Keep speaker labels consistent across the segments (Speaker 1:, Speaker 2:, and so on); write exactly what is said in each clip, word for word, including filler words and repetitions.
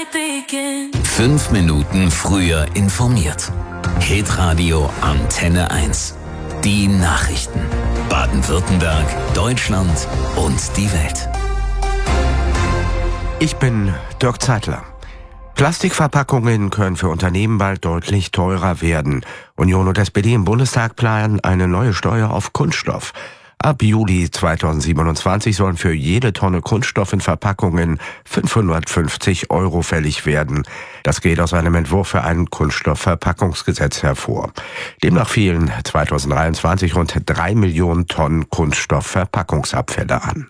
Speaker 1: Fünf Minuten früher informiert. Hitradio Antenne eins. Die Nachrichten. Baden-Württemberg, Deutschland und die Welt.
Speaker 2: Ich bin Dirk Zeitler. Plastikverpackungen können für Unternehmen bald deutlich teurer werden. Union und S P D im Bundestag planen eine neue Steuer auf Kunststoff. Ab Juli zweitausendsiebenundzwanzig sollen für jede Tonne Kunststoff in Verpackungen fünfhundertfünfzig Euro fällig werden. Das geht aus einem Entwurf für ein Kunststoffverpackungsgesetz hervor. Demnach fielen zweitausenddreiundzwanzig rund drei Millionen Tonnen Kunststoffverpackungsabfälle an.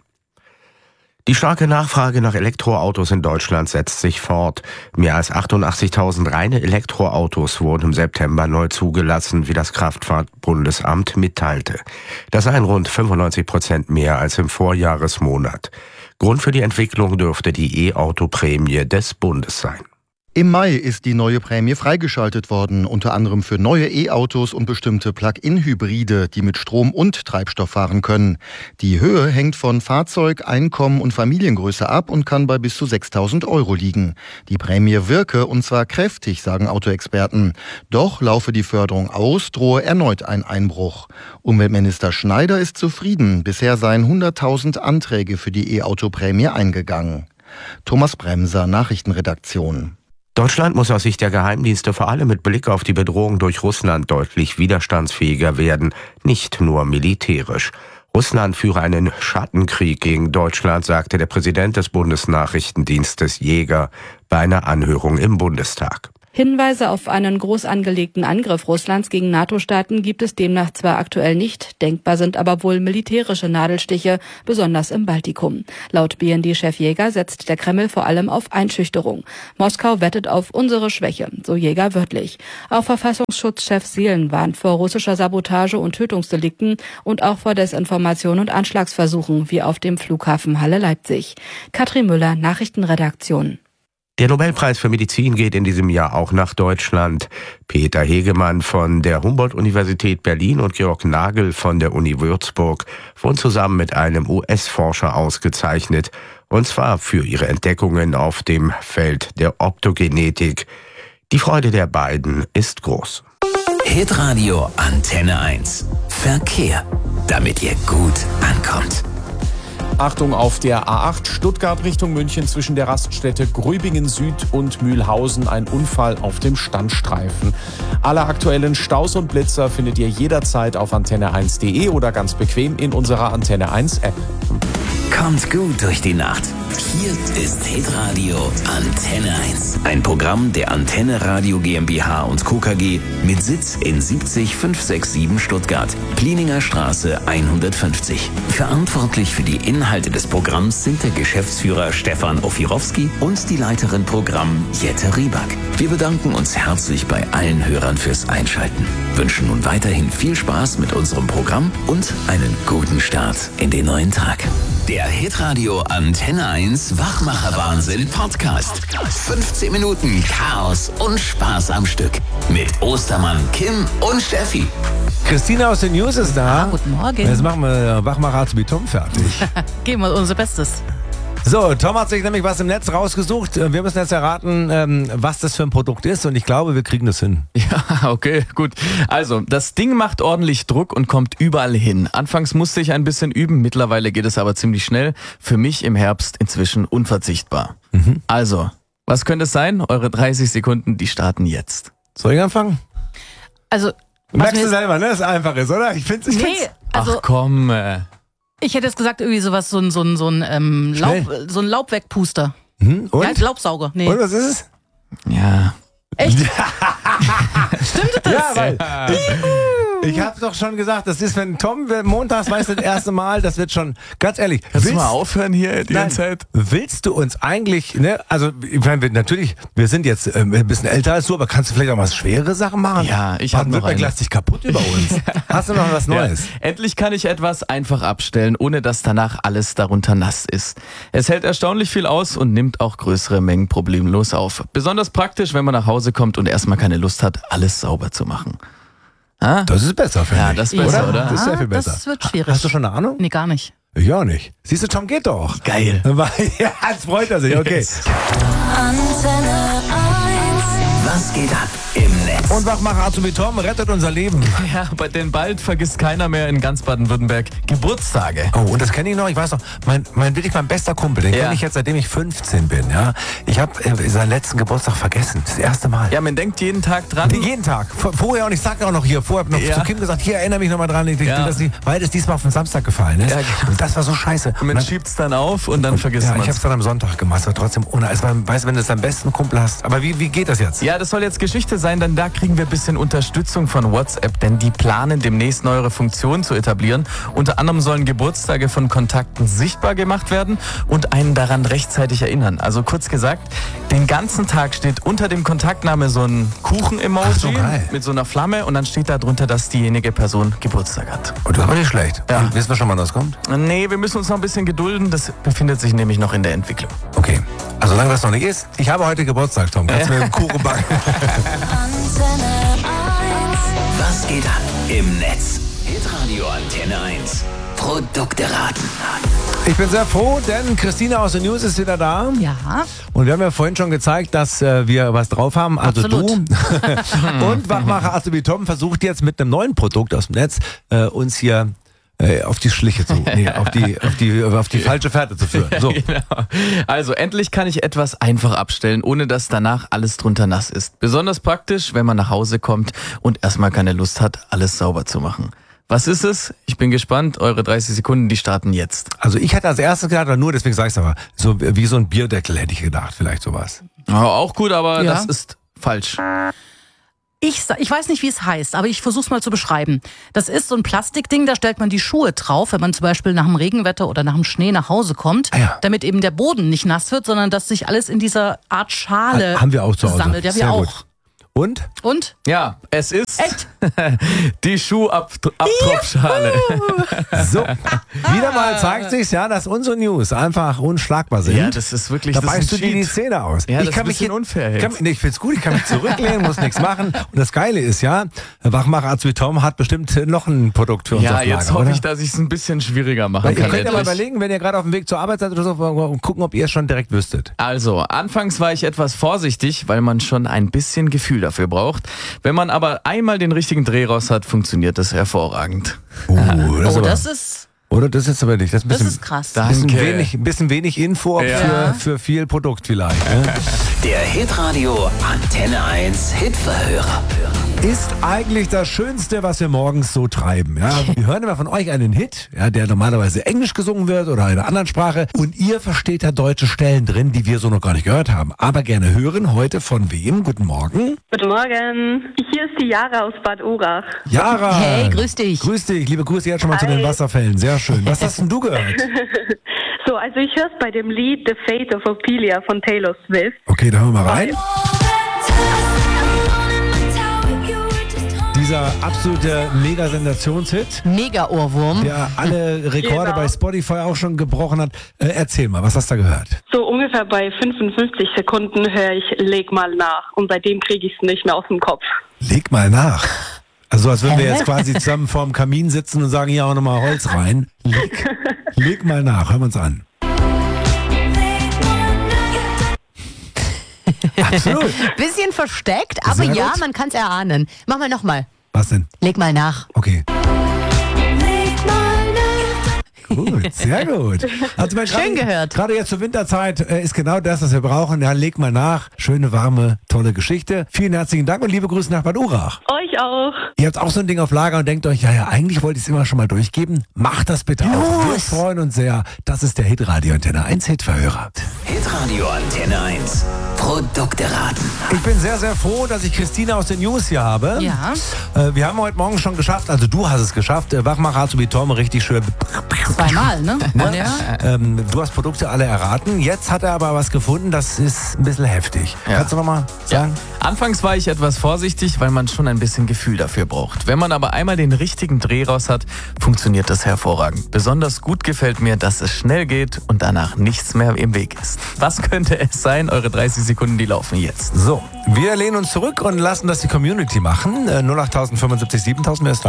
Speaker 2: Die starke Nachfrage nach Elektroautos in Deutschland setzt sich fort. Mehr als achtundachtzigtausend reine Elektroautos wurden im September neu zugelassen, wie das Kraftfahrtbundesamt mitteilte. Das seien rund fünfundneunzig Prozent mehr als im Vorjahresmonat. Grund für die Entwicklung dürfte die E-Auto-Prämie des Bundes sein.
Speaker 3: Im Mai ist die neue Prämie freigeschaltet worden, unter anderem für neue E-Autos und bestimmte Plug-in-Hybride, die mit Strom und Treibstoff fahren können. Die Höhe hängt von Fahrzeug, Einkommen und Familiengröße ab und kann bei bis zu sechstausend Euro liegen. Die Prämie wirke, und zwar kräftig, sagen Autoexperten. Doch laufe die Förderung aus, drohe erneut ein Einbruch. Umweltminister Schneider ist zufrieden. Bisher seien hunderttausend Anträge für die E-Auto-Prämie eingegangen. Thomas Bremser, Nachrichtenredaktion.
Speaker 2: Deutschland muss aus Sicht der Geheimdienste vor allem mit Blick auf die Bedrohung durch Russland deutlich widerstandsfähiger werden, nicht nur militärisch. Russland führe einen Schattenkrieg gegen Deutschland, sagte der Präsident des Bundesnachrichtendienstes Jäger bei einer Anhörung im Bundestag.
Speaker 4: Hinweise auf einen groß angelegten Angriff Russlands gegen NATO-Staaten gibt es demnach zwar aktuell nicht, denkbar sind aber wohl militärische Nadelstiche, besonders im Baltikum. Laut B N D-Chef Jäger setzt der Kreml vor allem auf Einschüchterung. Moskau wettet auf unsere Schwäche, so Jäger wörtlich. Auch Verfassungsschutzchef Seelen warnt vor russischer Sabotage und Tötungsdelikten und auch vor Desinformation und Anschlagsversuchen, wie auf dem Flughafen Halle-Leipzig. Katrin Müller, Nachrichtenredaktion.
Speaker 2: Der Nobelpreis für Medizin geht in diesem Jahr auch nach Deutschland. Peter Hegemann von der Humboldt-Universität Berlin und Georg Nagel von der Uni Würzburg wurden zusammen mit einem U S-Forscher ausgezeichnet. Und zwar für ihre Entdeckungen auf dem Feld der Optogenetik. Die Freude der beiden ist groß.
Speaker 1: Hitradio Antenne eins. Verkehr. Damit ihr gut ankommt.
Speaker 5: Achtung auf der A acht Stuttgart Richtung München zwischen der Raststätte Gröbingen Süd und Mühlhausen ein Unfall auf dem Standstreifen. Alle aktuellen Staus und Blitzer findet ihr jederzeit auf antenne eins punkt de oder ganz bequem in unserer Antenne eins App.
Speaker 1: Kommt gut durch die Nacht. Hier ist Hitradio Antenne eins. Ein Programm der Antenne Radio GmbH und Co. K G mit Sitz in siebzig fünfhundertsiebenundsiebzig Stuttgart, Plininger Straße hundertfünfzig. Verantwortlich für die Inhalte des Programms sind der Geschäftsführer Stefan Ofirowski und die Leiterin Programm Jette Rieback. Wir bedanken uns herzlich bei allen Hörern fürs Einschalten, wünschen nun weiterhin viel Spaß mit unserem Programm und einen guten Start in den neuen Tag. Der Hitradio Antenne eins Wachmacher-Wahnsinn Podcast. fünfzehn Minuten Chaos und Spaß am Stück. Mit Ostermann, Kim und Steffi.
Speaker 6: Christina aus den News ist da.
Speaker 7: Ah, guten Morgen.
Speaker 6: Jetzt machen wir Wachmacher Azubi Tom fertig.
Speaker 7: Geben wir unser Bestes.
Speaker 6: So, Tom hat sich nämlich was im Netz rausgesucht. Wir müssen jetzt erraten, was das für ein Produkt ist, und ich glaube, wir kriegen das hin.
Speaker 5: Ja, okay, gut. Also, das Ding macht ordentlich Druck und kommt überall hin. Anfangs musste ich ein bisschen üben, mittlerweile geht es aber ziemlich schnell. Für mich im Herbst inzwischen unverzichtbar. Mhm. Also, was könnte es sein? Eure dreißig Sekunden, die starten jetzt.
Speaker 6: Soll ich anfangen?
Speaker 7: Also,
Speaker 6: merkst du selber, ne? Dass es einfach ist, oder? Ich find's, ich
Speaker 7: nee,
Speaker 6: find's.
Speaker 7: also,
Speaker 5: Ach komm. Äh.
Speaker 7: Ich hätte jetzt gesagt, irgendwie sowas, so ein, so ein, so ein, ähm, Laub, so ein Laubwegpuster.
Speaker 6: Hm? Und?
Speaker 7: Ja, Laubsauger. Nee.
Speaker 6: Und was ist es?
Speaker 5: Ja.
Speaker 7: Echt? Stimmt das?
Speaker 6: Ja, weil ich, ich hab's doch schon gesagt, das ist, wenn Tom montags weiß, das erste Mal, das wird schon, ganz ehrlich.
Speaker 5: Kannst willst, du mal aufhören hier die ganze Zeit?
Speaker 6: Willst du uns eigentlich, ne, also, ich meine, wir, natürlich, wir sind jetzt äh, ein bisschen älter als du, aber kannst du vielleicht auch mal schwere Sachen machen?
Speaker 5: Ja, ich hab noch eine.
Speaker 6: Lass dich kaputt über uns. Hast du noch was Neues?
Speaker 5: Ja. Endlich kann ich etwas einfach abstellen, ohne dass danach alles darunter nass ist. Es hält erstaunlich viel aus und nimmt auch größere Mengen problemlos auf. Besonders praktisch, wenn man nach Hause kommt und erstmal keine Lust hat, alles sauber zu machen. Ah?
Speaker 6: Das ist besser, finde
Speaker 5: ja,
Speaker 6: ich.
Speaker 5: Ja, das ist besser,
Speaker 6: oder?
Speaker 5: oder?
Speaker 6: Das ist sehr viel besser.
Speaker 7: Das wird schwierig.
Speaker 6: Hast du schon eine Ahnung?
Speaker 7: Nee, gar nicht.
Speaker 6: Ich auch nicht. Siehst du, Tom geht doch.
Speaker 5: Geil.
Speaker 6: Ja, jetzt freut er sich, okay.
Speaker 8: Antenne
Speaker 1: Was geht ab im Netz?
Speaker 6: Und Wachmacher Azubi Tom rettet unser Leben.
Speaker 8: Ja, bei den bald vergisst keiner mehr in ganz Baden-Württemberg Geburtstage.
Speaker 6: Oh, und das kenne ich noch, ich weiß noch, mein, mein wirklich mein bester Kumpel, den
Speaker 8: Ja.
Speaker 6: kenne ich jetzt, seitdem ich fünfzehn bin. Ja, Ich habe äh, seinen letzten Geburtstag vergessen, das erste Mal.
Speaker 8: Ja, man denkt jeden Tag dran.
Speaker 6: Jeden Tag. Vor- Vorher, und ich sage auch noch hier, vorher habe ich noch
Speaker 8: Ja.
Speaker 6: zu Kim gesagt, hier, erinnere mich nochmal dran, ich,
Speaker 8: Ja.
Speaker 6: das nicht, weil das diesmal auf den Samstag gefallen ist.
Speaker 8: Ja, genau.
Speaker 6: Und das war so scheiße.
Speaker 8: Und man
Speaker 6: dann-
Speaker 8: schiebt es dann auf und dann vergisst
Speaker 6: ja,
Speaker 8: man
Speaker 6: ich habe
Speaker 8: es.
Speaker 6: es dann am Sonntag gemacht, aber trotzdem ohne. Also, man weiß, wenn du es am besten Kumpel hast. Aber wie, wie geht das jetzt?
Speaker 8: Ja, das soll jetzt Geschichte sein, denn da kriegen wir ein bisschen Unterstützung von WhatsApp, denn die planen demnächst neuere Funktionen zu etablieren. Unter anderem sollen Geburtstage von Kontakten sichtbar gemacht werden und einen daran rechtzeitig erinnern. Also kurz gesagt, den ganzen Tag steht unter dem Kontaktname so ein Kuchen-Emoji
Speaker 6: Ach so, geil.
Speaker 8: mit so einer Flamme und dann steht da drunter, dass diejenige Person Geburtstag hat.
Speaker 6: Und das war nicht schlecht.
Speaker 8: Ja.
Speaker 6: Wissen wir schon, wann das kommt?
Speaker 8: Nee, wir müssen uns noch ein bisschen gedulden, das befindet sich nämlich noch in der Entwicklung.
Speaker 6: Okay. Also solange das noch nicht ist. Ich habe heute Geburtstag, Tom. Kannst du mir einen Kuchen backen?
Speaker 1: Was geht ab im Netz? Hitradio Antenne eins. Produkte raten.
Speaker 6: Ich bin sehr froh, denn Christina aus den News ist wieder da.
Speaker 7: Ja.
Speaker 6: Und wir haben ja vorhin schon gezeigt, dass äh, wir was drauf haben. Also
Speaker 7: Absolut.
Speaker 6: du. Und Wachmacher Azubi Tom versucht jetzt mit einem neuen Produkt aus dem Netz äh, uns hier äh, auf die Schliche zu, nee, auf die, auf die, auf die falsche Fährte zu führen. So.
Speaker 8: Genau. Also endlich kann ich etwas einfach abstellen, ohne dass danach alles drunter nass ist. Besonders praktisch, wenn man nach Hause kommt und erstmal keine Lust hat, alles sauber zu machen. Was ist es? Ich bin gespannt. Eure dreißig Sekunden, die starten jetzt.
Speaker 6: Also ich hatte als erstes gedacht, aber nur deswegen sage ich es aber, so wie so ein Bierdeckel hätte ich gedacht, vielleicht sowas.
Speaker 8: Ja, auch gut, aber
Speaker 7: Ja.
Speaker 8: das ist falsch.
Speaker 7: Ich, sa- ich weiß nicht, wie es heißt, aber ich versuche es mal zu beschreiben. Das ist so ein Plastikding, da stellt man die Schuhe drauf, wenn man zum Beispiel nach dem Regenwetter oder nach dem Schnee nach Hause kommt,
Speaker 6: Ah ja.
Speaker 7: damit eben der Boden nicht nass wird, sondern dass sich alles in dieser Art Schale
Speaker 6: Ha- haben wir auch zu Hause.
Speaker 7: sammelt. Ja, wir
Speaker 6: Sehr
Speaker 7: auch.
Speaker 6: gut. Und?
Speaker 7: Und?
Speaker 8: Ja, es ist
Speaker 7: Echt?
Speaker 8: die Schuhabtropfschale.
Speaker 6: So, wieder mal zeigt sich's, ja, dass unsere News einfach unschlagbar sind.
Speaker 8: Ja, das ist wirklich
Speaker 6: Da
Speaker 8: das ist
Speaker 6: beißt du
Speaker 8: ein
Speaker 6: dir die
Speaker 8: Cheat.
Speaker 6: Zähne aus.
Speaker 8: Ja, das ist ein
Speaker 6: mich
Speaker 8: bisschen
Speaker 6: hier-
Speaker 8: unfair jetzt.
Speaker 6: Kann, nee, ich find's gut, ich kann mich zurücklehnen, muss nichts machen. Und das Geile ist ja, Wachmacher Azubi Tom hat bestimmt noch ein Produkt für uns
Speaker 8: Ja,
Speaker 6: auf Lager,
Speaker 8: jetzt hoffe
Speaker 6: oder?
Speaker 8: ich, dass ich es ein bisschen schwieriger machen
Speaker 6: Weil ihr
Speaker 8: kann.
Speaker 6: könnt ja mal
Speaker 8: endlich.
Speaker 6: überlegen, wenn ihr gerade auf dem Weg zur Arbeit seid oder so, und gucken, ob ihr es schon direkt wüsstet.
Speaker 8: Also, anfangs war ich etwas vorsichtig, weil man schon ein bisschen Gefühl dafür braucht. Wenn man aber einmal den richtigen Dreh raus hat, funktioniert das hervorragend.
Speaker 6: Oh, das,
Speaker 7: Oh,
Speaker 6: ist aber,
Speaker 7: das ist,
Speaker 6: oder das ist aber nicht. Das ist ein
Speaker 7: das
Speaker 6: bisschen,
Speaker 7: ist krass.
Speaker 8: Da-
Speaker 6: bisschen,
Speaker 8: Danke.
Speaker 6: wenig, ein bisschen wenig Info
Speaker 8: Ja.
Speaker 6: für, für viel Produkt vielleicht. Ne?
Speaker 1: Der Hitradio Antenne eins Hitverhörer.
Speaker 6: Ist eigentlich das Schönste, was wir morgens so treiben. Ja? Wir hören immer von euch einen Hit, ja, der normalerweise Englisch gesungen wird oder in einer anderen Sprache. Und ihr versteht da deutsche Stellen drin, die wir so noch gar nicht gehört haben. Aber gerne hören heute von wem? Guten Morgen.
Speaker 9: Guten Morgen. Hier ist die Jara aus Bad Urach.
Speaker 6: Yara.
Speaker 7: Hey, grüß dich.
Speaker 6: Grüß dich. Liebe Grüße jetzt schon mal zu
Speaker 9: Hi.
Speaker 6: den Wasserfällen. Sehr schön. Was hast denn du gehört?
Speaker 9: So, also ich höre es bei dem Lied The Fate of Ophelia von Taylor Swift.
Speaker 6: Okay, da hören wir mal rein. Dieser absolute Mega-Sensationshit,
Speaker 7: Mega-Ohrwurm.
Speaker 6: der alle Rekorde
Speaker 9: Genau.
Speaker 6: bei Spotify auch schon gebrochen hat. Äh, erzähl mal, was hast du da gehört?
Speaker 9: So ungefähr bei fünfundfünfzig Sekunden höre ich Leg mal nach. Und seitdem kriege ich es nicht mehr aus dem Kopf.
Speaker 6: Leg mal nach. Also als würden wir jetzt quasi zusammen vorm Kamin sitzen und sagen, hier auch nochmal Holz rein. Leg, leg mal nach, hören wir uns an. Absolut.
Speaker 7: Bisschen versteckt, aber
Speaker 6: Sehr
Speaker 7: ja,
Speaker 6: gut.
Speaker 7: man kann es erahnen. Mach mal nochmal.
Speaker 6: Was denn?
Speaker 7: Leg mal nach.
Speaker 6: Okay. Gut, sehr gut. Also mein,
Speaker 7: Schön
Speaker 6: gerade,
Speaker 7: gehört.
Speaker 6: Gerade jetzt zur Winterzeit äh, ist genau das, was wir brauchen. Ja, leg mal nach. Schöne, warme, tolle Geschichte. Vielen herzlichen Dank und liebe Grüße nach Bad Urach.
Speaker 9: Euch auch.
Speaker 6: Ihr habt auch so ein Ding auf Lager und denkt euch, ja, ja, eigentlich wollte ich es immer schon mal durchgeben. Macht das bitte auch. Wir freuen uns sehr. Das ist der Hitradio Antenne eins Hitverhörer.
Speaker 1: Hitradio Antenne eins. Produkte raten.
Speaker 6: Ich bin sehr, sehr froh, dass ich Christina aus den News hier habe.
Speaker 7: Ja.
Speaker 6: Äh, wir haben heute Morgen schon geschafft, also du hast es geschafft, äh, Wachmacher Azubi Tom richtig schön.
Speaker 7: Zweimal, ne? Ja.
Speaker 6: Ähm, du hast Produkte alle erraten. Jetzt hat er aber was gefunden, das ist ein bisschen heftig.
Speaker 8: Ja.
Speaker 6: Kannst du nochmal sagen?
Speaker 8: Anfangs war ich etwas vorsichtig, weil man schon ein bisschen Gefühl dafür braucht. Wenn man aber einmal den richtigen Dreh raus hat, funktioniert das hervorragend. Besonders gut gefällt mir, dass es schnell geht und danach nichts mehr im Weg ist. Was könnte es sein? Eure dreißig Sekunden, die laufen jetzt.
Speaker 6: So, wir lehnen uns zurück und lassen das die Community machen. Äh, null acht fünfundsiebzig siebentausend, wer ist da?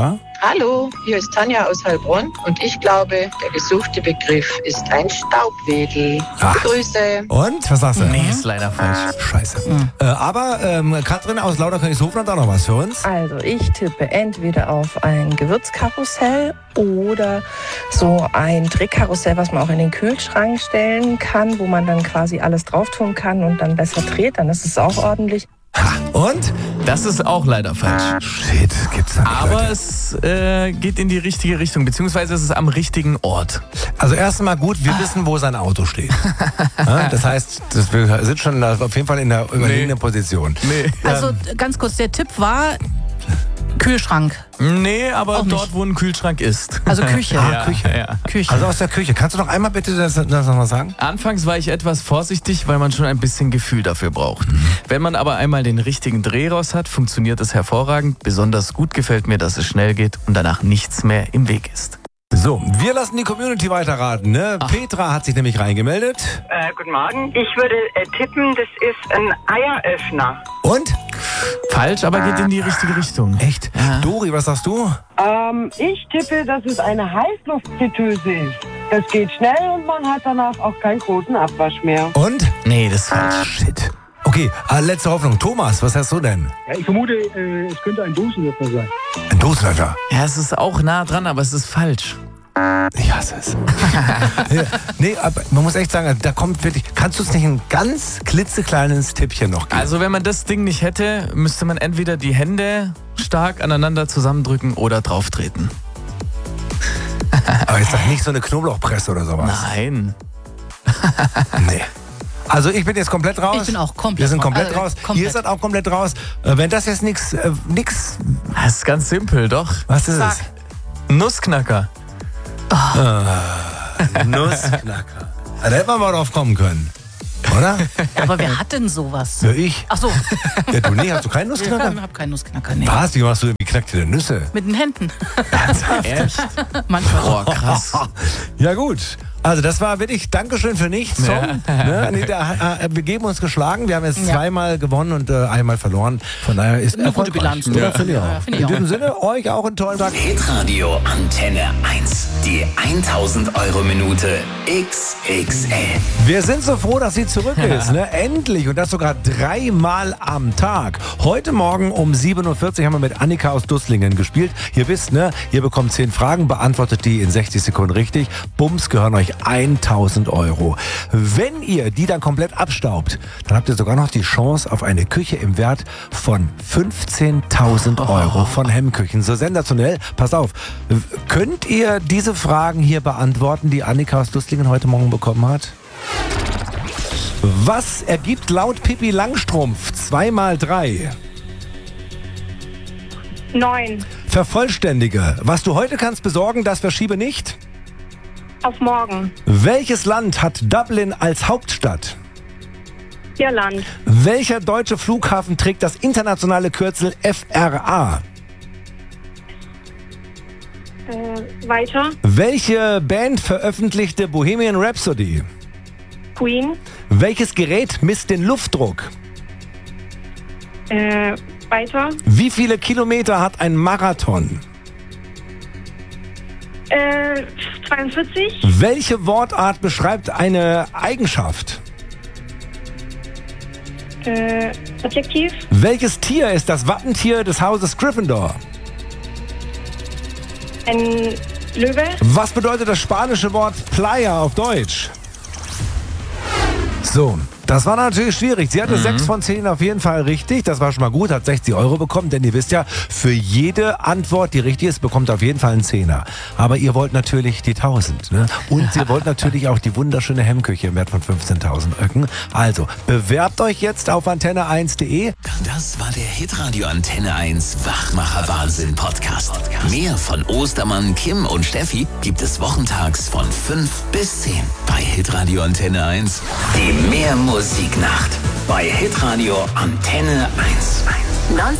Speaker 10: Hallo, hier ist Tanja aus Heilbronn und ich glaube, der gesuchte Begriff ist ein Staubwedel.
Speaker 6: Ach.
Speaker 10: Grüße.
Speaker 6: Und? Was sagst du?
Speaker 8: Nee, ist leider falsch.
Speaker 6: Scheiße. Mhm. Äh, aber ähm, Katrin aus Lauterkönigshofen hat auch noch was für uns.
Speaker 11: Also ich tippe entweder auf ein Gewürzkarussell oder so ein Drehkarussell, was man auch in den Kühlschrank stellen kann, wo man dann quasi alles drauf tun kann und dann besser dreht, dann ist es auch ordentlich.
Speaker 6: Und?
Speaker 8: Das ist auch leider falsch.
Speaker 6: Shit, gibt's da nicht,
Speaker 8: Aber
Speaker 6: Leute.
Speaker 8: es äh, geht in die richtige Richtung, beziehungsweise es ist am richtigen Ort.
Speaker 6: Also erst einmal gut, wir wissen, wo sein Auto steht. Ja, das heißt, das, wir sind schon auf jeden Fall in der überlegenen nee. Position.
Speaker 8: Nee.
Speaker 7: Also ganz kurz, der Tipp war Kühlschrank.
Speaker 8: Nee, aber dort, wo ein Kühlschrank ist.
Speaker 7: Also Küche.
Speaker 6: Ah,
Speaker 8: Ja,
Speaker 6: Küche.
Speaker 8: ja.
Speaker 7: Küche.
Speaker 6: Also aus der Küche. Kannst du noch einmal bitte das, das nochmal sagen?
Speaker 8: Anfangs war ich etwas vorsichtig, weil man schon ein bisschen Gefühl dafür braucht.
Speaker 6: Mhm.
Speaker 8: Wenn man aber einmal den richtigen Dreh raus hat, funktioniert es hervorragend. Besonders gut gefällt mir, dass es schnell geht und danach nichts mehr im Weg ist.
Speaker 6: So, wir lassen die Community weiterraten. Ne? Petra hat sich nämlich reingemeldet.
Speaker 12: Äh, guten Morgen. Ich würde äh, tippen, das ist ein Eieröffner.
Speaker 6: Und?
Speaker 8: Falsch, aber geht in die richtige Richtung.
Speaker 6: Echt? Ja. Dori, was sagst du?
Speaker 13: Ähm, ich tippe, dass es eine Heißluftfritteuse ist. Das geht schnell und man hat danach auch keinen großen Abwasch mehr.
Speaker 6: Und?
Speaker 8: Nee, das ist falsch.
Speaker 6: Shit. Okay, äh, letzte Hoffnung. Thomas, was hast du denn?
Speaker 14: Ja, ich vermute, äh, es könnte ein Dosenöffner sein.
Speaker 6: Ein Dosenöffner?
Speaker 8: Ja, es ist auch nah dran, aber es ist falsch.
Speaker 6: Ich hasse es. ja, nee, aber man muss echt sagen, da kommt wirklich. Kannst du uns nicht ein ganz klitzekleines Tippchen noch geben?
Speaker 8: Also wenn man das Ding nicht hätte, müsste man entweder die Hände stark aneinander zusammendrücken oder drauftreten.
Speaker 6: Aber ist doch nicht so eine Knoblauchpresse oder sowas?
Speaker 8: Nein.
Speaker 6: Nee. Also ich bin jetzt komplett raus.
Speaker 7: Ich bin auch komplett
Speaker 6: Wir sind komplett
Speaker 7: raus.
Speaker 6: raus.
Speaker 7: Also, komplett.
Speaker 6: Ihr seid auch komplett raus. Äh, wenn das jetzt nichts, äh, nix.
Speaker 8: Das ist ganz simpel, doch.
Speaker 6: Was ist
Speaker 8: Sag.
Speaker 6: es?
Speaker 8: Nussknacker.
Speaker 6: Oh. Ah, Nussknacker. Da hätte man mal drauf kommen können. Oder?
Speaker 7: Aber wer hat denn sowas?
Speaker 6: Ja, ich.
Speaker 7: Ach so.
Speaker 6: Ja, du nicht? Hast du keinen Nussknacker?
Speaker 7: Ich hab keinen Nussknacker, nee.
Speaker 6: Was? Wie machst du, wie knackt ihr denn Nüsse?
Speaker 7: Mit den Händen.
Speaker 8: Echt?
Speaker 7: Manchmal.
Speaker 8: Boah, krass.
Speaker 6: Ja gut. Also das war wirklich Dankeschön für nichts, Tom.
Speaker 8: Ja.
Speaker 6: Ne? Nee, da, äh, wir geben uns geschlagen. Wir haben jetzt
Speaker 7: Ja.
Speaker 6: zweimal gewonnen und äh, einmal verloren. Von daher ist
Speaker 7: eine gute Bilanz.
Speaker 6: Ja,
Speaker 7: Ja.
Speaker 6: finde ich auch.
Speaker 7: Ja, finde ich
Speaker 6: In
Speaker 7: auch.
Speaker 6: diesem Sinne, euch auch einen tollen Tag.
Speaker 1: Hitradio Antenne eins. Die tausend Euro Minute X X L.
Speaker 6: Wir sind so froh, dass sie zurück ist. Ne? Endlich. Und das sogar dreimal am Tag. Heute Morgen um sieben Uhr vierzig haben wir mit Annika aus Dusslingen gespielt. Ihr wisst, ne? Ihr bekommt zehn Fragen, beantwortet die in sechzig Sekunden richtig. Bums, gehören euch tausend Euro. Wenn ihr die dann komplett abstaubt, dann habt ihr sogar noch die Chance auf eine Küche im Wert von fünfzehntausend Euro von Hemmküchen. So sensationell. Pass auf. Könnt ihr diese Fragen hier beantworten, die Annika aus Dusslingen heute Morgen bekommen hat? Was ergibt laut Pippi Langstrumpf zwei mal drei?
Speaker 15: Neun.
Speaker 6: Vervollständige. Was du heute kannst besorgen, das verschiebe nicht.
Speaker 15: Auf morgen.
Speaker 6: Welches Land hat Dublin als Hauptstadt?
Speaker 15: Irland.
Speaker 6: Welcher deutsche Flughafen trägt das internationale Kürzel F R A?
Speaker 15: Äh, weiter.
Speaker 6: Welche Band veröffentlichte Bohemian Rhapsody?
Speaker 15: Queen.
Speaker 6: Welches Gerät misst den Luftdruck?
Speaker 15: Äh, weiter.
Speaker 6: Wie viele Kilometer hat ein Marathon?
Speaker 15: Äh, zweiundvierzig.
Speaker 6: Welche Wortart beschreibt eine Eigenschaft?
Speaker 15: Äh, Adjektiv.
Speaker 6: Welches Tier ist das Wappentier des Hauses Gryffindor?
Speaker 15: Ein Löwe.
Speaker 6: Was bedeutet das spanische Wort Playa auf Deutsch? So, das war natürlich schwierig. Sie hatte
Speaker 8: Mhm.
Speaker 6: sechs von zehn auf jeden Fall richtig. Das war schon mal gut, hat sechzig Euro bekommen. Denn ihr wisst ja, für jede Antwort, die richtig ist, bekommt ihr auf jeden Fall einen Zehner. Aber ihr wollt natürlich die tausend. Ne? Und ihr wollt natürlich auch die wunderschöne Hemmküche im Wert von fünfzehntausend Öcken. Also, bewerbt euch jetzt auf antenne eins punkt de.
Speaker 1: Das war der Hitradio Antenne eins Wachmacher Wahnsinn Podcast. Mehr von Ostermann, Kim und Steffi gibt es wochentags von fünf bis zehn bei Hitradio Antenne eins. Die Mehrmusiknacht bei Hitradio Antenne eins.